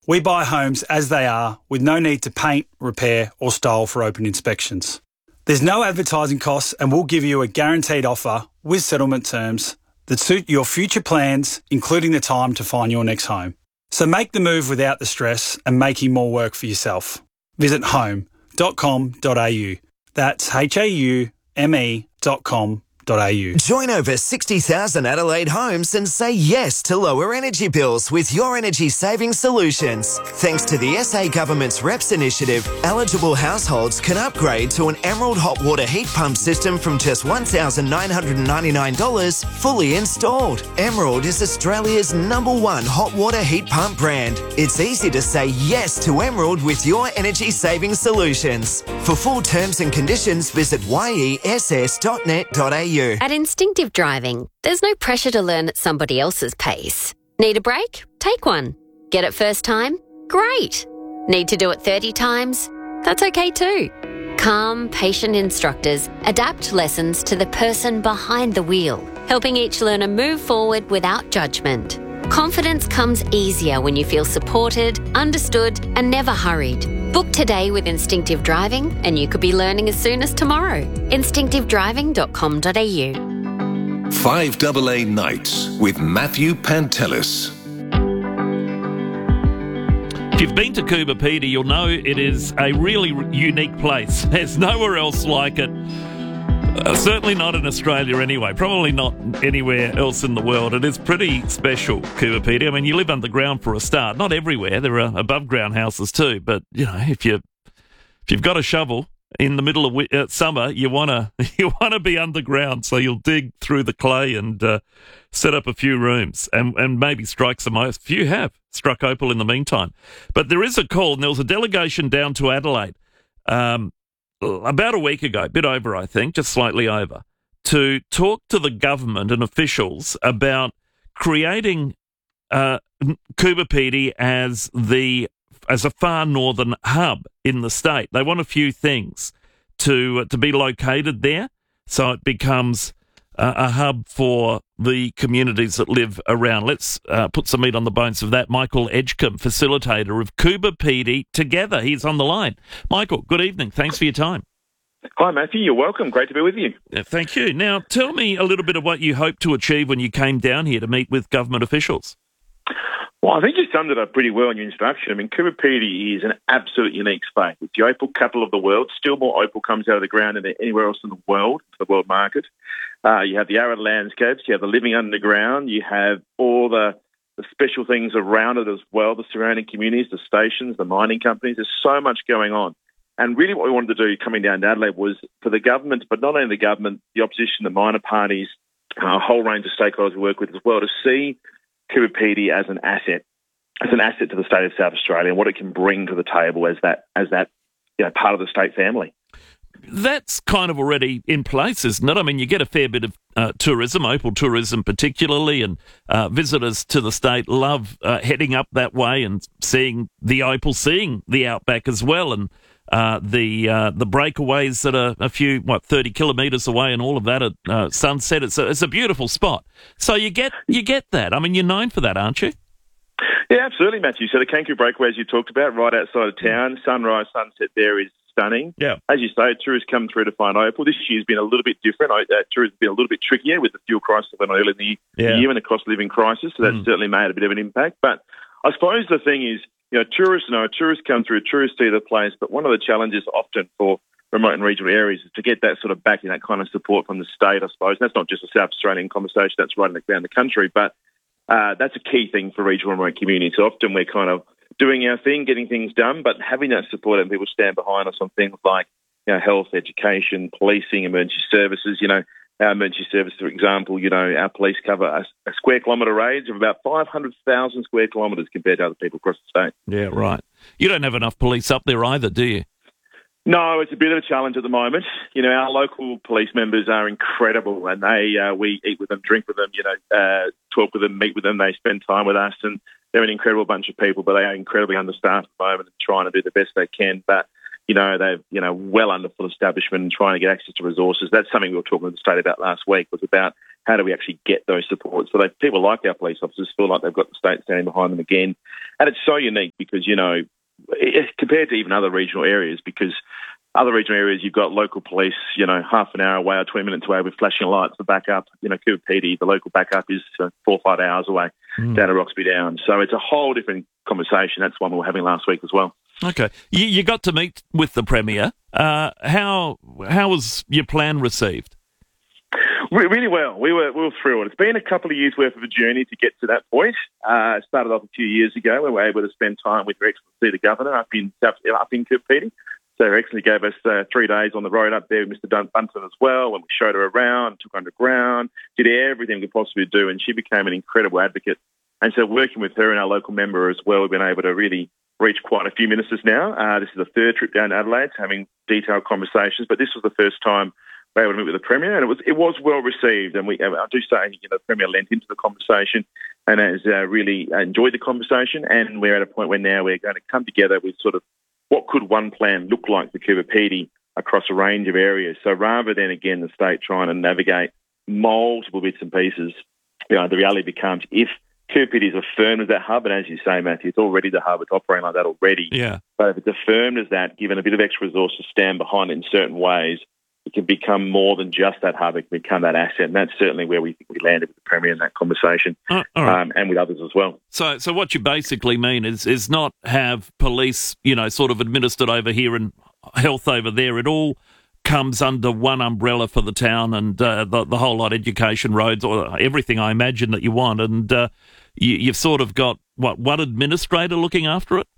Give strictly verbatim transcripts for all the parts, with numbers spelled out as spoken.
We buy homes as they are with no need to paint, repair or style for open inspections. There's no advertising costs and we'll give you a guaranteed offer with settlement terms that suit your future plans, including the time to find your next home. So make the move without the stress and making more work for yourself. Visit home dot com dot a u. That's H A U M E dot com dot a u. Join over sixty thousand Adelaide homes and say yes to lower energy bills with Your Energy Saving Solutions. Thanks to the S A Government's R E P S initiative, eligible households can upgrade to an Emerald hot water heat pump system from just one thousand nine hundred ninety-nine dollars fully installed. Emerald is Australia's number one hot water heat pump brand. It's easy to say yes to Emerald with Your Energy Saving Solutions. For full terms and conditions, visit y e s s dot net dot a u. At Instinctive Driving, there's no pressure to learn at somebody else's pace. Need a break? Take one. Get it first time? Great. Need to do it thirty times? That's okay too. Calm, patient instructors adapt lessons to the person behind the wheel, helping each learner move forward without judgment. Confidence comes easier when you feel supported, understood, and never hurried. Book today with Instinctive Driving and you could be learning as soon as tomorrow. instinctive driving dot com dot a u. five A A Nights with Matthew Pantelis. If you've been to Coober Pedy, you'll know it is a really unique place. There's nowhere else like it. Uh, certainly not in Australia anyway, probably not anywhere else in the world. It is pretty special, Coober Pedy. I mean, you live underground for a start. Not everywhere. There are above ground houses too. But, you know, if, you, if you've got a shovel in the middle of wi- uh, summer, you want to you wanna be underground. So you'll dig through the clay and uh, set up a few rooms and, and maybe strike some ice. Few have struck opal in the meantime. But there is a call, and there was a delegation down to Adelaide um, about a week ago, a bit over, I think, just slightly over, to talk to the government and officials about creating uh, Coober Pedy as the as a far northern hub in the state. They want a few things to uh, to be located there, so it becomes uh, a hub for the communities that live around. Let's uh, put some meat on the bones of that. Michael Edgecombe, facilitator of Coober Pedy Together. He's on the line. Michael, good evening. Thanks for your time. Hi, Matthew. You're welcome. Great to be with you. Uh, thank you. Now, tell me a little bit of what you hoped to achieve when you came down here to meet with government officials. Well, I think you summed it up pretty well in your introduction. I mean, Coober Pedy is an absolute unique space. It's the opal capital of the world. Still more opal comes out of the ground than anywhere else in the world, the world market. Uh, you have the arid landscapes. You have the living underground. You have all the, the special things around it as well, the surrounding communities, the stations, the mining companies. There's so much going on. And really what we wanted to do coming down to Adelaide was for the government, but not only the government, the opposition, the minor parties, a whole range of stakeholders we work with as well, to see Coober Pedy as an asset, as an asset to the state of South Australia and what it can bring to the table as that, as that you know, part of the state family. That's kind of already in place, isn't it? I mean, you get a fair bit of uh, tourism, opal tourism particularly, and uh, visitors to the state love uh, heading up that way and seeing the opal, seeing the outback as well, and uh, the uh, the breakaways that are a few, what, thirty kilometres away and all of that at uh, sunset. It's a, it's a beautiful spot. So you get you get that. I mean, you're known for that, aren't you? Yeah, absolutely, Matthew. So the Kangaroo breakaways you talked about right outside of town, sunrise, sunset there is stunning. Yeah. As you say, tourists come through to find opal. This year's been a little bit different. Uh, tourism has been a little bit trickier with the fuel crisis that went on earlier in the yeah. year and the cost of living crisis, so that's mm. certainly made a bit of an impact. But I suppose the thing is, you know, tourists know, tourists come through, tourists see the place, but one of the challenges often for remote and regional areas is to get that sort of backing, that kind of support from the state, I suppose. And that's not just a South Australian conversation, that's right around the country, but uh, that's a key thing for regional and remote communities. So often we're kind of doing our thing, getting things done, but having that support and people stand behind us on things like, you know, health, education, policing, emergency services. You know, our emergency service, for example, you know, our police cover a, a square kilometre range of about five hundred thousand square kilometres compared to other people across the state. Yeah, right. You don't have enough police up there either, do you? No, it's a bit of a challenge at the moment. You know, our local police members are incredible, and they uh, we eat with them, drink with them, you know, uh, talk with them, meet with them. They spend time with us, and they're an incredible bunch of people, but they are incredibly understaffed at the moment and trying to do the best they can. But, you know, they've, you know, well under full establishment and trying to get access to resources. That's something we were talking to the state about last week, was about how do we actually get those supports? So they, people like our police officers feel like they've got the state standing behind them again. And it's so unique because, you know, it, compared to even other regional areas, because other regional areas, you've got local police, you know, half an hour away or twenty minutes away with flashing lights for backup. You know, Cooper P D, the local backup is uh, four or five hours away mm. down at Roxby Downs. So it's a whole different conversation. That's one we were having last week as well. Okay. You, you got to meet with the Premier. Uh, how how was your plan received? Re- really well. We were we were thrilled. It's been a couple of years' worth of a journey to get to that point. Uh, it started off a few years ago when we were able to spend time with Her Excellency the Governor up in South, up in Cooper P D. So Her Excellency gave us uh, three days on the road up there with Mister Dun- Bunton as well, and we showed her around, took her underground, did everything we could possibly do, and she became an incredible advocate. And so working with her and our local member as well, we've been able to really reach quite a few ministers now. Uh, this is the third trip down to Adelaide, having detailed conversations, but this was the first time we were able to meet with the Premier, and it was it was well received. And we, I do say, you know, the Premier lent into the conversation and has uh, really enjoyed the conversation. And we're at a point where now we're going to come together with sort of what could one plan look like for Cooper P D across a range of areas. So rather than, again, the state trying to navigate multiple bits and pieces, you know, the reality becomes if Cooper P D is affirmed as that hub, and as you say, Matthew, it's already the hub, it's operating like that already. Yeah. But if it's affirmed as that, given a bit of extra resource to stand behind it in certain ways, it can become more than just that hub, it can become that asset. And that's certainly where we think we landed with the Premier in that conversation, uh, all right. um, and with others as well. So so what you basically mean is is not have police, you know, sort of administered over here and health over there. It all comes under one umbrella for the town and uh, the, the whole lot, education, roads, or everything I imagine that you want. And uh, you, you've sort of got, what, one administrator looking after it?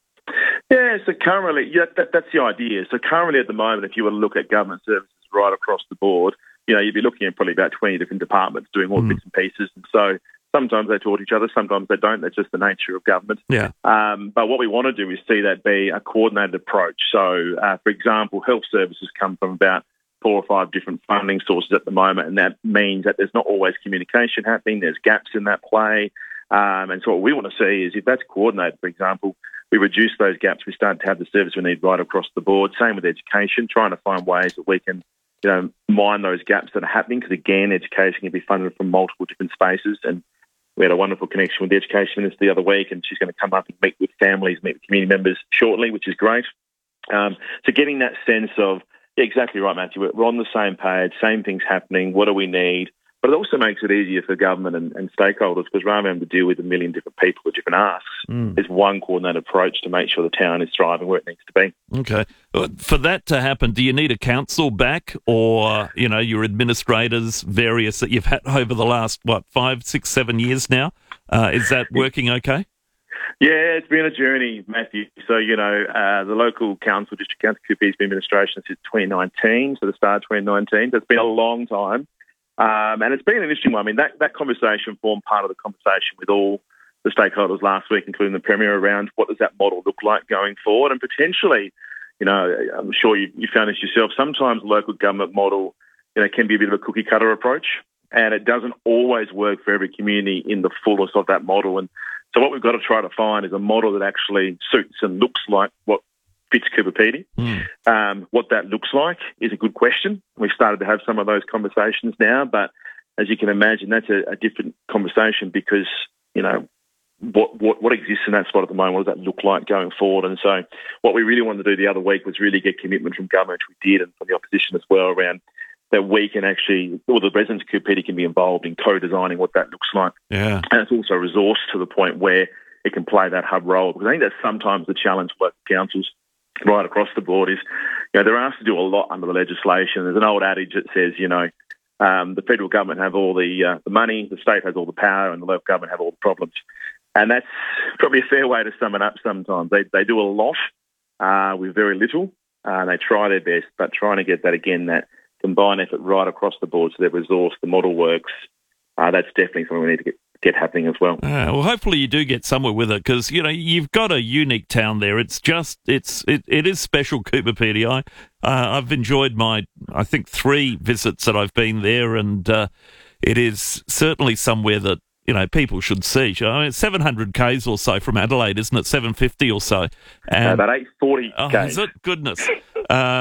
Yeah, so currently, yeah, that, that's the idea. So currently at the moment, if you were to look at government services right across the board, you know, you'd be looking at probably about twenty different departments doing all mm. bits and pieces. And so sometimes they talk to each other, sometimes they don't. That's just the nature of government. Yeah. Um, but what we want to do is see that be a coordinated approach. So, uh, for example, health services come from about four or five different funding sources at the moment, and that means that there's not always communication happening. There's gaps in that play. Um, and so what we want to see is if that's coordinated, for example, we reduce those gaps, we start to have the service we need right across the board. Same with education, trying to find ways that we can, you know, mine those gaps that are happening, because, again, education can be funded from multiple different spaces. And we had a wonderful connection with the Education Minister the other week, and she's going to come up and meet with families, meet with community members shortly, which is great. Um, so getting that sense of, yeah, exactly right, Matthew, we're on the same page, same things happening, what do we need? But it also makes it easier for government and, and stakeholders, because rather than having to deal with a million different people with different asks, mm. there's one coordinated approach to make sure the town is thriving where it needs to be. Okay. For that to happen, do you need a council back, or, you know, your administrators, various that you've had over the last, what, five, six, seven years now? Uh, is that working okay? Yeah, it's been a journey, Matthew. So, you know, uh, the local council, District Council, Cooper has been in administration since twenty nineteen, so the start of twenty nineteen. So it's been a long time. Um, and it's been an interesting one. I mean, that, that conversation formed part of the conversation with all the stakeholders last week, including the Premier, around what does that model look like going forward. And potentially, you know, I'm sure you, you found this yourself, sometimes the local government model, you know, can be a bit of a cookie-cutter approach, and it doesn't always work for every community in the fullness of that model. And so what we've got to try to find is a model that actually suits and looks like what fits Cooper P D. Mm. Um, what that looks like is a good question. We've started to have some of those conversations now, but as you can imagine, that's a, a different conversation, because, you know, what, what what exists in that spot at the moment, what does that look like going forward? And so what we really wanted to do the other week was really get commitment from government, which we did, and from the opposition as well, around that we can actually, or the residents of Cooper P D can be involved in co-designing what that looks like. Yeah. And it's also resourced to the point where it can play that hub role, because I think that's sometimes the challenge for local councils right across the board is, you know, they're asked to do a lot under the legislation. There's an old adage that says, you know, um, the federal government have all the uh, the money, the state has all the power, and the local government have all the problems. And that's probably a fair way to sum it up sometimes. They they do a lot uh, with very little. Uh, they try their best, but trying to get that, again, that combined effort right across the board so their resource, the model works, uh, that's definitely something we need to get get happening as well. Uh, well, hopefully you do get somewhere with it, because, you know, you've got a unique town there. It's just, it's it, it is special, Cooper P D I. Uh, I've enjoyed my, I think, three visits that I've been there, and uh, it is certainly somewhere that, you know, people should see. I mean, it's seven hundred kays or so from Adelaide, isn't it? seven fifty or so. And, uh, about eight forty oh, kays. Is it? Goodness. um,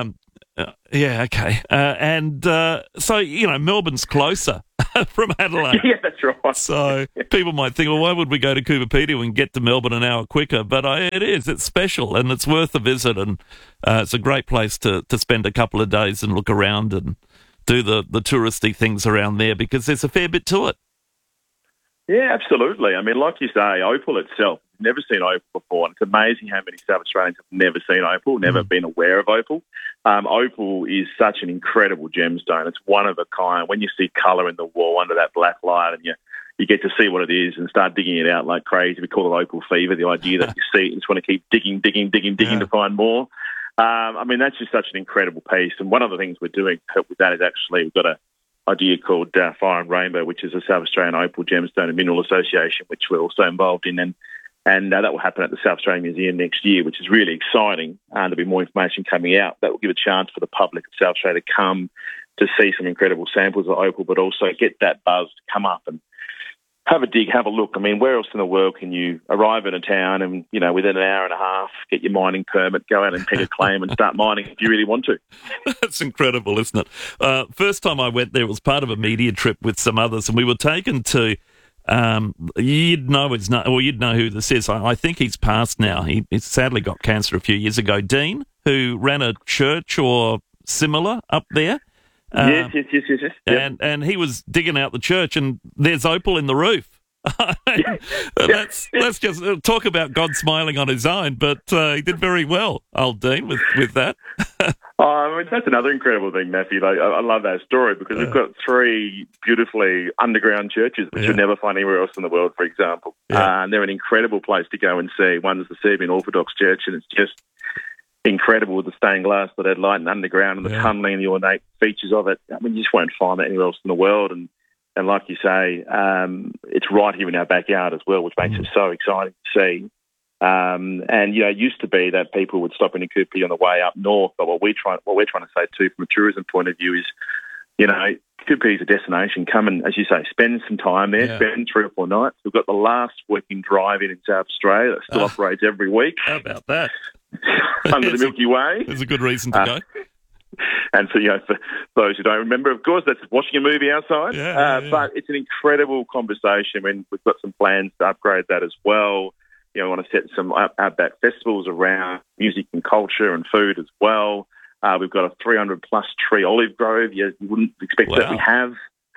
Uh, yeah, okay. Uh, and uh, so, you know, Melbourne's closer from Adelaide. Yeah, that's right. So people might think, well, why would we go to Coober Pedy and get to Melbourne an hour quicker? But I, it is. It's special and it's worth a visit. And uh, it's a great place to, to spend a couple of days and look around and do the, the touristy things around there because there's a fair bit to it. Yeah, absolutely. I mean, like you say, Opal itself, never seen Opal before. And it's amazing how many South Australians have never seen Opal, never mm. been aware of Opal. Um, Opal is such an incredible gemstone. It's one of a kind. When you see colour in the wall under that black light and you you get to see what it is and start digging it out like crazy. We call it Opal fever, the idea that you see it and just want to keep digging, digging, digging, digging yeah. to find more. Um, I mean, that's just such an incredible piece. And one of the things we're doing to help with that is actually we've got a idea called uh, Fire and Rainbow, which is a South Australian Opal Gemstone and Mineral Association, which we're also involved in. And and uh, that will happen at the South Australian Museum next year, which is really exciting. And uh, there'll be more information coming out. That will give a chance for the public of South Australia to come to see some incredible samples of opal, but also get that buzz to come up and have a dig, have a look. I mean, where else in the world can you arrive in a town and, you know, within an hour and a half, get your mining permit, go out and peg a claim and start mining if you really want to? That's incredible, isn't it? Uh, first time I went there, it was part of a media trip with some others, and we were taken to, um, you'd know it's not, well, you'd know who this is. I, I think he's passed now. He, he sadly got cancer a few years ago. Dean, who ran a church or similar up there. Um, yes, yes, yes, yes, yes. And yep. and he was digging out the church, and there's opal in the roof. that's that's just talk about God smiling on his own. But uh, he did very well, old Dean, with with that. Oh, I mean, that's another incredible thing, Matthew. Like, I, I love that story because uh, we've got three beautifully underground churches, which yeah. you'll never find anywhere else in the world, for example. Yeah. Uh, and they're an incredible place to go and see. One's the Serbian Orthodox Church, and it's just incredible with the stained glass, the lead light and underground and the yeah. tunnelling and the ornate features of it. I mean, you just won't find that anywhere else in the world. And, and like you say, um, it's right here in our backyard as well, which makes mm. it so exciting to see. Um, and, you know, it used to be that people would stop in Coober Pedy on the way up north, but what, we try, what we're trying to say too from a tourism point of view is, you know, Coober Pedy is a destination. Come and, as you say, spend some time there, yeah. spend three or four nights. We've got the last working drive-in in South Australia that still uh, operates every week. How about that? Under the Milky Way. There's a good reason to uh, go. And for, you know, for those who don't remember, of course, that's watching a movie outside. Yeah, uh, yeah. But it's an incredible conversation. I mean, we've got some plans to upgrade that as well. You know, we want to set some outback festivals around music and culture and food as well. Uh, we've got a three hundred plus tree olive grove. You, you wouldn't expect wow. that we have.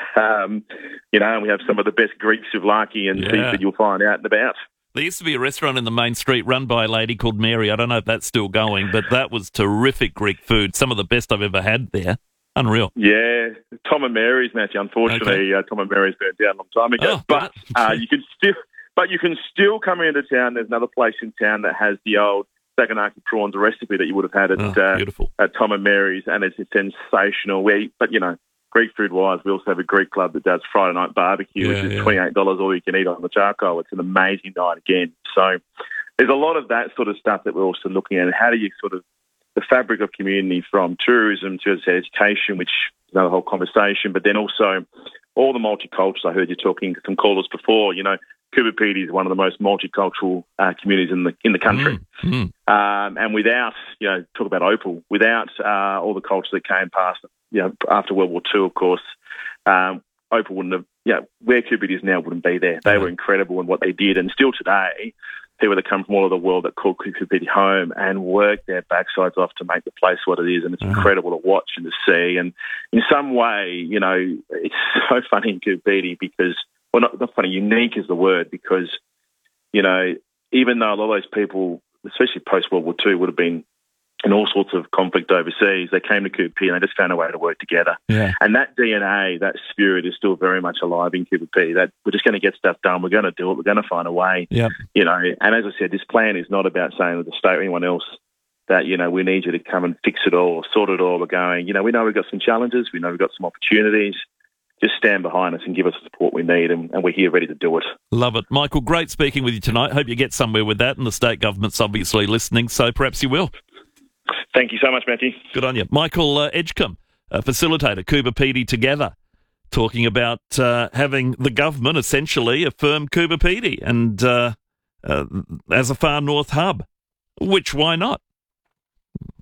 Um, you know, and we have some of the best Greek souvlaki and yeah. seafood you'll find out and about. There used to be a restaurant in the main street run by a lady called Mary. I don't know if that's still going, but that was terrific Greek food. Some of the best I've ever had there. Unreal. Yeah, Tom and Mary's, Matthew. Unfortunately, okay. uh, Tom and Mary's burned down a long time ago. Oh, but uh, you can still, but you can still come into town. There's another place in town that has the old Saganaki prawns recipe that you would have had at oh, uh, at Tom and Mary's, and it's, it's sensational. We, but you know, Greek food-wise, we also have a Greek club that does Friday night barbecue, yeah, which is yeah. twenty-eight dollars all you can eat on the charcoal. It's an amazing night again. So there's a lot of that sort of stuff that we're also looking at. How do you sort of, the fabric of community from tourism to education, which is another whole conversation, but then also all the multicultures. I heard you talking to some callers before. You know, Coober Pedy is one of the most multicultural uh, communities in the in the country. Mm, mm. Um, and without, you know, talk about Opal, without uh, all the culture that came past, you know, after World War Two, of course, um, Opal wouldn't have, you know, where Coober Pedy is now wouldn't be there. They mm. were incredible in what they did. And still today, people that come from all over the world that call Coober Pedy home and work their backsides off to make the place what it is. And it's mm. incredible to watch and to see. And in some way, you know, it's so funny in Coober Pedy because, well, not, not funny, unique is the word, because, you know, even though a lot of those people, especially post-World War Two, would have been in all sorts of conflict overseas, they came to Coober Pedy and they just found a way to work together. Yeah. And that D N A, that spirit is still very much alive in Coober Pedy. That we're just going to get stuff done. We're going to do it. We're going to find a way. Yep. You know, and as I said, this plan is not about saying to the state or anyone else that, you know, we need you to come and fix it all or sort it all. We're going, you know, we know we've got some challenges. We know we've got some opportunities. Just stand behind us and give us the support we need, and, and we're here ready to do it. Love it. Michael, great speaking with you tonight. Hope you get somewhere with that, and the state government's obviously listening, so perhaps you will. Thank you so much, Matthew. Good on you. Michael uh, Edgecombe, uh, facilitator, Coober Pedy Together, talking about uh, having the government essentially affirm Coober Pedy and uh, uh, as a far north hub, which why not?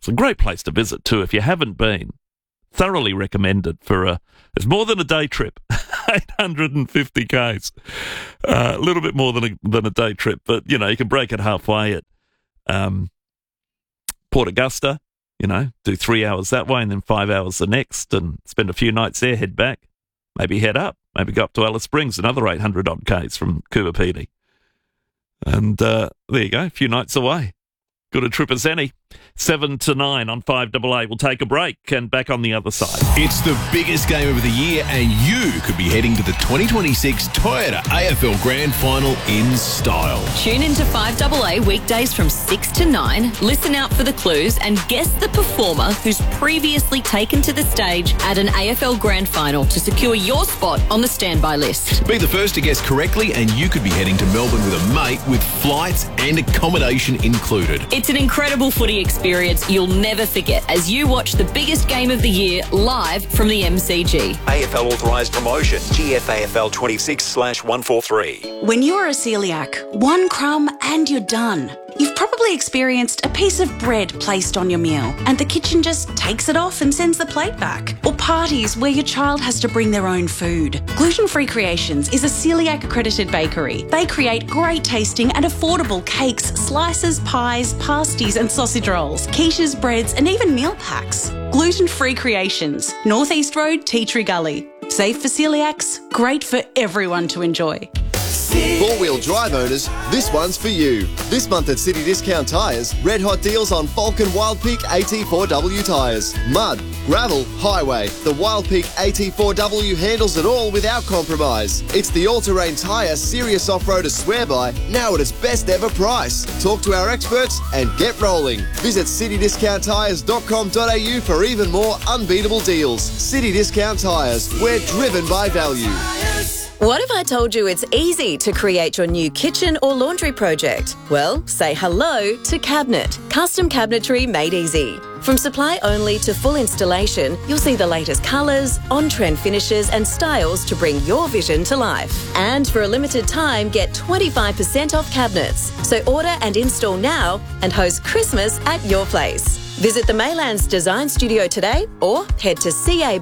It's a great place to visit too if you haven't been. Thoroughly recommended for a, it's more than a day trip, eight hundred fifty kays. Uh, a little bit more than a, than a day trip, but, you know, you can break it halfway at um, Port Augusta, you know, do three hours that way and then five hours the next and spend a few nights there, head back, maybe head up, maybe go up to Alice Springs, another eight hundred odd kays from Coober Pedy. And uh, there you go, a few nights away. Good a trip as any. Seven to nine on five double A. We'll take a break and back on the other side. It's the biggest game of the year and you could be heading to the twenty twenty-six Toyota A F L Grand Final in style. Tune into five double A weekdays from six to nine. Listen out for the clues and guess the performer who's previously taken to the stage at an A F L Grand Final to secure your spot on the standby list. Be the first to guess correctly and you could be heading to Melbourne with a mate with flights and accommodation included. It's an incredible footy experience you'll never forget as you watch the biggest game of the year live from the M C G. A F L authorised promotion, G F A F L twenty-six slash one forty-three. When you are a celiac, one crumb and you're done. You've probably experienced a piece of bread placed on your meal and the kitchen just takes it off and sends the plate back. Or parties where your child has to bring their own food. Gluten Free Creations is a celiac accredited bakery. They create great tasting and affordable cakes, slices, pies, pasties and sausage rolls, quiches, breads and even meal packs. Gluten Free Creations, North East Road, Tea Tree Gully. Safe for celiacs, great for everyone to enjoy. Four-wheel drive owners, this one's for you. This month at City Discount Tyres, red hot deals on Falcon Wild Peak A T four W tyres. Mud, gravel, highway. The Wild Peak A T four W handles it all without compromise. It's the all-terrain tyre serious off-roaders swear by, now at its best ever price. Talk to our experts and get rolling. Visit city discount tyres dot com dot a u for even more unbeatable deals. City Discount Tyres, we're driven by value. What if I told you it's easy to create your new kitchen or laundry project? Well, say hello to Cabinet. Custom cabinetry made easy. From supply only to full installation, you'll see the latest colours, on-trend finishes and styles to bring your vision to life. And for a limited time, get twenty-five percent off cabinets. So order and install now and host Christmas at your place. Visit the Maylands Design Studio today or head to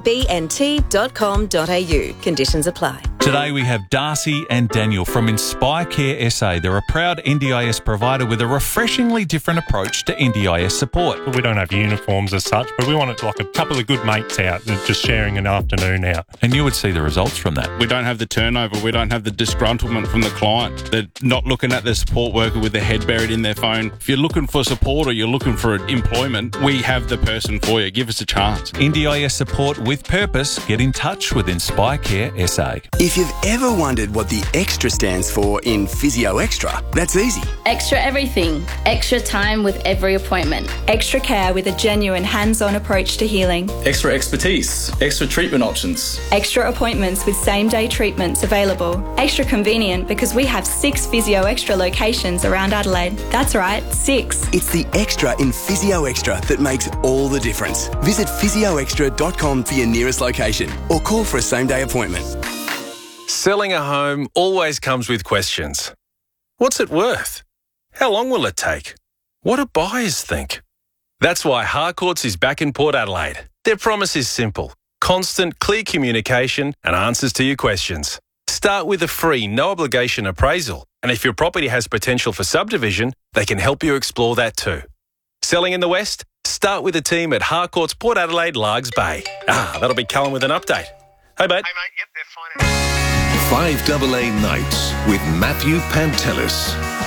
cabnt dot com dot a u. Conditions apply. Today we have Darcy and Daniel from Inspire Care S A. They're a proud N D I S provider with a refreshingly different approach to N D I S support. We don't have uniforms as such, but we wanted like a couple of good mates out and just sharing an afternoon out. And you would see the results from that. We don't have the turnover. We don't have the disgruntlement from the client. They're not looking at the support worker with their head buried in their phone. If you're looking for support or you're looking for employment, we have the person for you. Give us a chance. N D I S support with purpose. Get in touch with Inspire Care S A. If you've ever wondered what the extra stands for in Physio Extra, that's easy. Extra everything. Extra time with every appointment. Extra care with a genuine hands-on approach to healing. Extra expertise. Extra treatment options. Extra appointments with same-day treatments available. Extra convenient because we have six Physio Extra locations around Adelaide. That's right, six. It's the extra in Physio Extra that makes all the difference. Visit physio extra dot com for your nearest location or call for a same-day appointment. Selling a home always comes with questions. What's it worth? How long will it take? What do buyers think? That's why Harcourts is back in Port Adelaide. Their promise is simple: constant, clear communication and answers to your questions. Start with a free, no-obligation appraisal, and if your property has potential for subdivision, they can help you explore that too. Selling in the West? Start with the team at Harcourts Port Adelaide Largs Bay. Ah, that'll be Callum with an update. Hey, mate. Hey, mate. Yep, they're fine. five double A Nights with Matthew Pantelis.